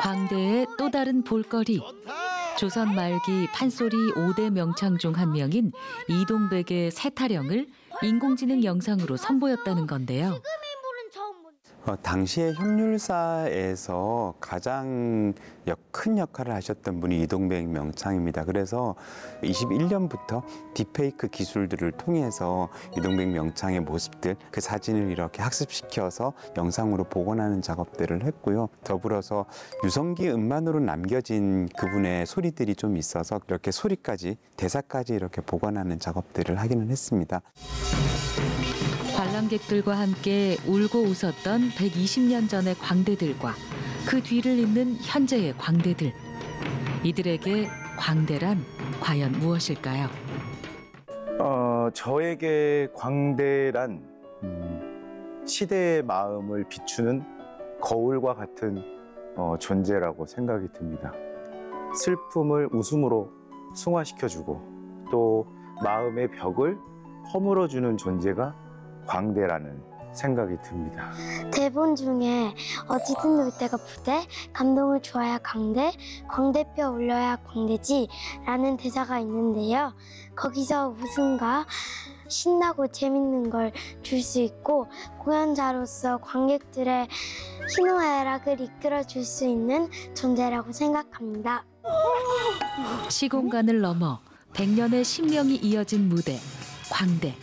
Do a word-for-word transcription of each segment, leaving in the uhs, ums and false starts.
광대의 또 다른 볼거리. 조선 말기 판소리 오 대 명창 중 한 명인 이동백의 새타령을 인공지능 영상으로 선보였다는 건데요. 어, 당시에 협률사에서 가장 역, 큰 역할을 하셨던 분이 이동백 명창입니다. 그래서 이십일 년부터 딥페이크 기술들을 통해서 이동백 명창의 모습들, 그 사진을 이렇게 학습시켜서 영상으로 복원하는 작업들을 했고요. 더불어서 유성기 음반으로 남겨진 그분의 소리들이 좀 있어서 이렇게 소리까지, 대사까지 이렇게 복원하는 작업들을 하기는 했습니다. 관람객들과 함께 울고 웃었던 백이십 년 전의 광대들과 그 뒤를 잇는 현재의 광대들. 이들에게 광대란 과연 무엇일까요? 어, 저에게 광대란 음, 시대의 마음을 비추는 거울과 같은 어, 존재라고 생각이 듭니다. 슬픔을 웃음으로 승화시켜주고 또 마음의 벽을 허물어주는 존재가 광대라는 생각이 듭니다. 대본 중에 어디든 놀 데가 부대, 감동을 주어야 광대, 광대뼈 울려야 광대지 라는 대사가 있는데요. 거기서 웃음과 신나고 재밌는 걸 줄 수 있고 공연자로서 관객들의 희노애락을 이끌어 줄 수 있는 존재라고 생각합니다. 시공간을 넘어 백 년의 신명이 이어진 무대, 광대.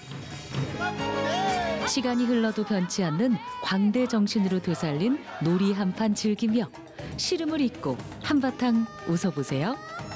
시간이 흘러도 변치 않는 광대 정신으로 되살린 놀이 한판 즐기며 시름을 잊고 한바탕 웃어보세요.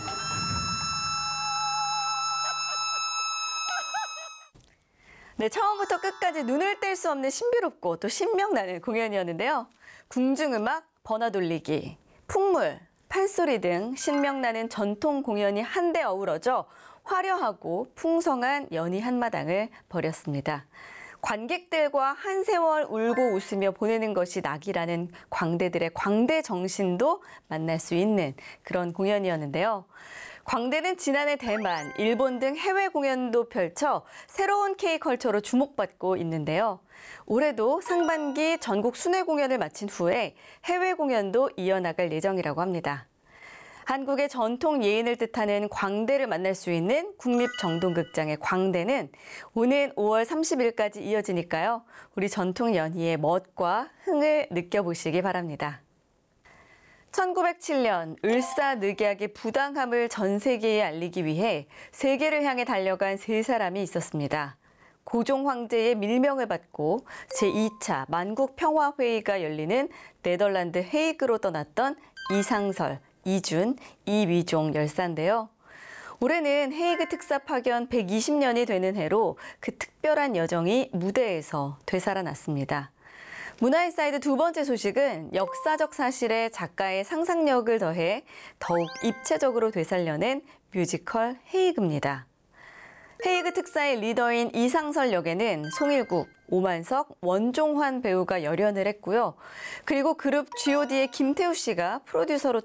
네, 처음부터 끝까지 눈을 뗄 수 없는 신비롭고 또 신명나는 공연이었는데요. 궁중음악, 번화돌리기, 풍물, 판소리 등 신명나는 전통 공연이 한데 어우러져 화려하고 풍성한 연희 한마당을 벌였습니다. 관객들과 한 세월 울고 웃으며 보내는 것이 낙이라는 광대들의 광대 정신도 만날 수 있는 그런 공연이었는데요. 광대는 지난해 대만, 일본 등 해외 공연도 펼쳐 새로운 K컬처로 주목받고 있는데요. 올해도 상반기 전국 순회 공연을 마친 후에 해외 공연도 이어나갈 예정이라고 합니다. 한국의 전통 예인을 뜻하는 광대를 만날 수 있는 국립정동극장의 광대는 오는 오월 삼십일까지 이어지니까요. 우리 전통 연희의 멋과 흥을 느껴보시기 바랍니다. 천구백칠 년 을사늑약의 부당함을 전 세계에 알리기 위해 세계를 향해 달려간 세 사람이 있었습니다. 고종 황제의 밀명을 받고 제이 차 만국평화회의가 열리는 네덜란드 헤이그로 떠났던 이상설, 이준, 이위종 열사인데요. 올해는 헤이그 특사 파견 백이십 년이 되는 해로 그 특별한 여정이 무대에서 되살아났습니다. 문화의 사이드 두 번째 소식은 역사적 사실에 작가의 상상력을 더해 더욱 입체적으로 되살려낸 뮤지컬 헤이그입니다. 헤이그 특사의 리더인 이상설 역에는 송일국, 오만석, 원종환 배우가 열연을 했고요. 그리고 그룹 지오디의 김태우 씨가 프로듀서로